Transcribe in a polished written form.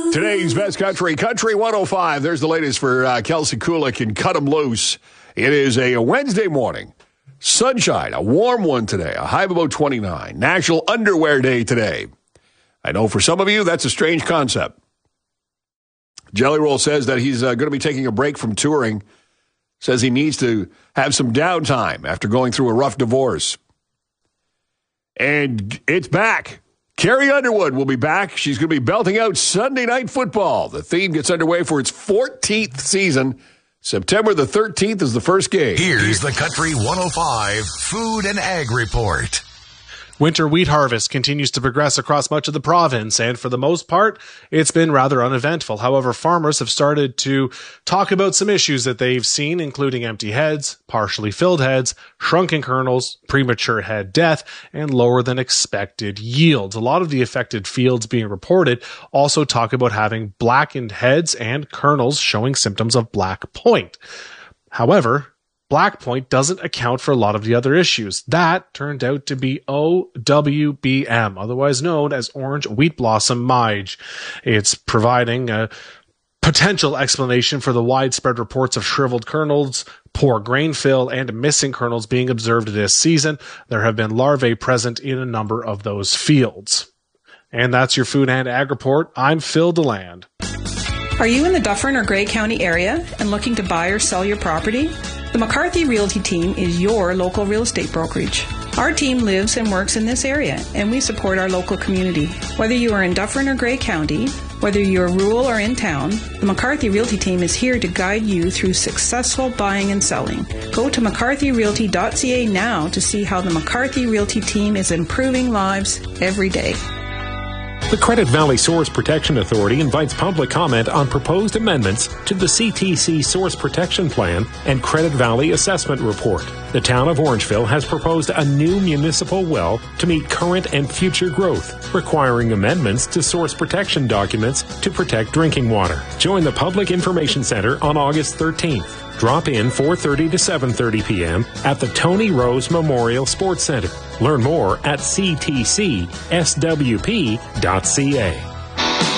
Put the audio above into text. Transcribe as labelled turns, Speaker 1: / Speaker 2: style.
Speaker 1: Today's Best Country, Country 105. There's the latest for Kelsey Kulik and Cut 'em Loose. It is a Wednesday morning. Sunshine, a warm one today, a high of about 29. National Underwear Day today. I know for some of you, that's a strange concept. Jelly Roll says that he's going to be taking a break from touring. Says he needs to have some downtime after going through a rough divorce. And it's back. Carrie Underwood will be back. She's going to be belting out Sunday Night Football. The theme gets underway for its 14th season. September the 13th is the first game.
Speaker 2: Here's the Country 105 Food and Ag Report.
Speaker 3: Winter wheat harvest continues to progress across much of the province, and for the most part, it's been rather uneventful. However, farmers have started to talk about some issues that they've seen, including empty heads, partially filled heads, shrunken kernels, premature head death, and lower than expected yields. A lot of the affected fields being reported also talk about having blackened heads and kernels showing symptoms of black point. However, black point doesn't account for a lot of the other issues. That turned out to be OWBM, otherwise known as orange wheat blossom mige. It's providing a potential explanation for the widespread reports of shriveled kernels, poor grain fill, and missing kernels being observed this season. There have been larvae present in a number of those fields. And that's your Food and Ag Report. I'm Phil DeLand.
Speaker 4: Are you in the Dufferin or Grey County area and looking to buy or sell your property? The McCarthy Realty Team is your local real estate brokerage. Our team lives and works in this area, and we support our local community. Whether you are in Dufferin or Grey County, whether you're rural or in town, the McCarthy Realty Team is here to guide you through successful buying and selling. Go to mccarthyrealty.ca now to see how the McCarthy Realty Team is improving lives every day.
Speaker 5: The Credit Valley Source Protection Authority invites public comment on proposed amendments to the CTC Source Protection Plan and Credit Valley Assessment Report. The town of Orangeville has proposed a new municipal well to meet current and future growth, requiring amendments to source protection documents to protect drinking water. Join the Public Information Center on August 13th. Drop in 4:30 to 7:30 p.m. at the Tony Rose Memorial Sports Center. Learn more at ctcswp.ca.